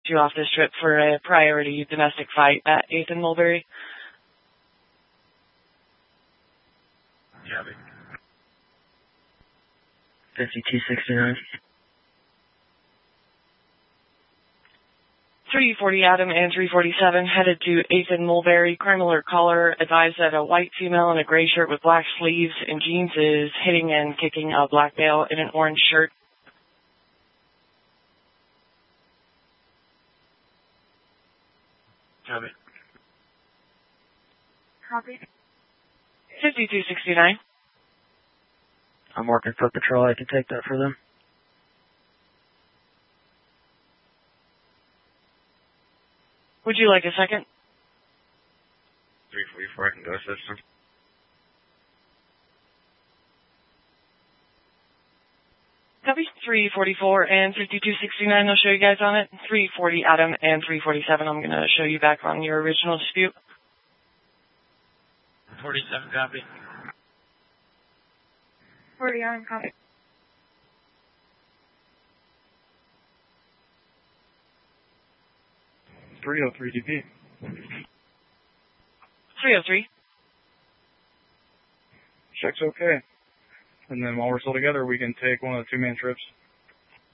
you off this trip for a priority domestic fight at 8th and Mulberry. Copy. 5269. 340 Adam and 347 headed to 8th and Mulberry. Crime alert caller advised that a white female in a gray shirt with black sleeves and jeans is hitting and kicking a black male in an orange shirt. Copy. Copy. 5269. I'm working foot patrol. I can take that for them. Would you like a second? 344, I can go assist them. Copy. 344 and 5269, I'll show you guys on it. 340 Adam and 347, I'm going to show you back on your original dispute. 47, copy. 40 Adam, copy. .303 DP. 303. Check's okay. And then while we're still together, we can take one of the two-man trips.